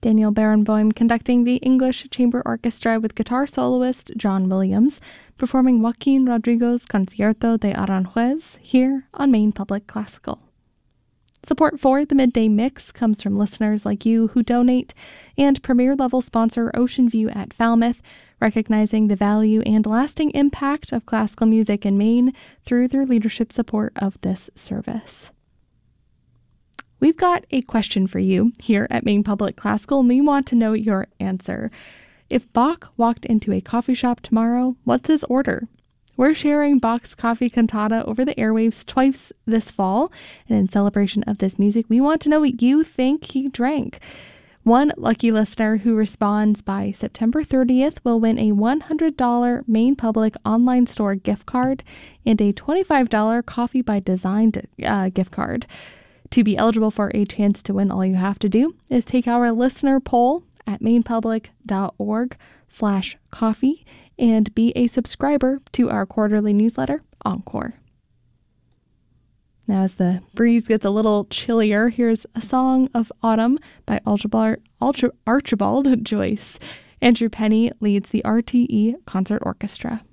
Daniel Barenboim conducting the English Chamber Orchestra with guitar soloist John Williams, performing Joaquin Rodrigo's Concierto de Aranjuez here on Maine Public Classical. Support for the Midday Mix comes from listeners like you who donate, and premier-level sponsor Ocean View at Falmouth, recognizing the value and lasting impact of classical music in Maine through their leadership support of this service. We've got a question for you here at Maine Public Classical, and we want to know your answer. If Bach walked into a coffee shop tomorrow, what's his order? We're sharing Bach's Coffee Cantata over the airwaves twice this fall, and in celebration of this music, we want to know what you think he drank. One lucky listener who responds by September 30th will win a $100 Maine Public online store gift card and a $25 Coffee by Design gift card. To be eligible for a chance to win, all you have to do is take our listener poll at mainepublic.org/coffee and be a subscriber to our quarterly newsletter, Encore. Now, as the breeze gets a little chillier, here's A Song of Autumn by Archibald Joyce. Andrew Penny leads the RTE Concert Orchestra.